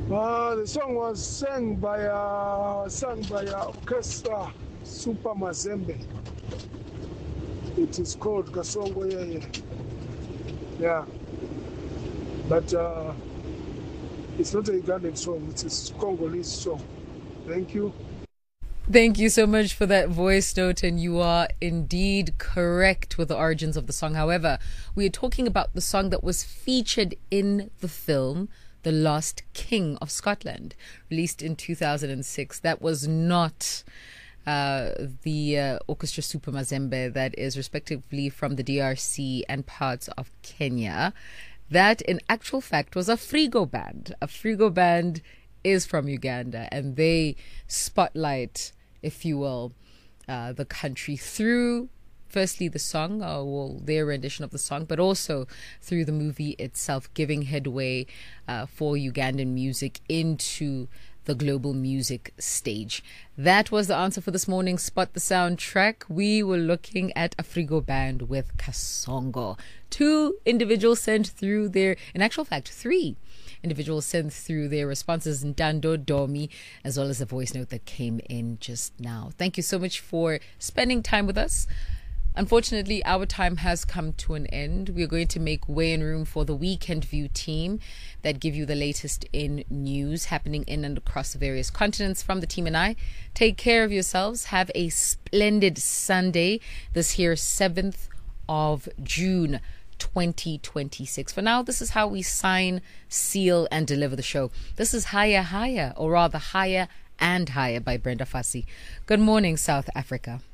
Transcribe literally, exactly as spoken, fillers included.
Uh, the song was sung by uh, sung by uh, Orchestra Super Mazembe. It is called Kasongo Yeye. Yeah, but uh, it's not a Ugandan song. It's a Congolese song. Thank you. Thank you so much for that voice note, and you are indeed correct with the origins of the song. However, we are talking about the song that was featured in the film The Lost King of Scotland, released in two thousand six. That was not uh, the uh, Orchestra Super Mazembe, that is respectively from the D R C and parts of Kenya. That, in actual fact, was a Frigo band. A Frigo band is from Uganda, and they spotlight, if you will, uh, the country through, firstly, the song, or well, their rendition of the song, but also through the movie itself, giving headway uh, for Ugandan music into the global music stage. That was the answer for this morning's Spot the Soundtrack. We were looking at a Frigo band with Kasongo. Two individuals sent through their, in actual fact, three individuals sent through their responses, Ndando Domi, as well as the voice note that came in just now. Thank you so much for spending time with us. Unfortunately, our time has come to an end. We are going to make way and room for the Weekend View team that give you the latest in news happening in and across the various continents. From the team and I, take care of yourselves. Have a splendid Sunday this here seventh of June twenty twenty-six. For now, this is how we sign, seal, and deliver the show. This is Higher Higher, or rather Higher and Higher by Brenda Fassie. Good morning, South Africa.